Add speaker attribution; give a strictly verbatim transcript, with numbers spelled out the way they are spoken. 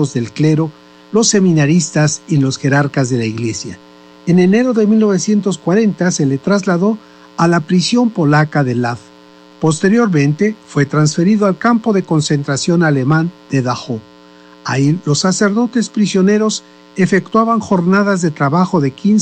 Speaker 1: del clero, los seminaristas y los jerarcas de la Iglesia. En enero de mil novecientos cuarenta se le trasladó a la prisión polaca de Lwów. Posteriormente fue transferido al campo de concentración alemán de Dachau. Ahí los sacerdotes prisioneros efectuaban jornadas de trabajo de quince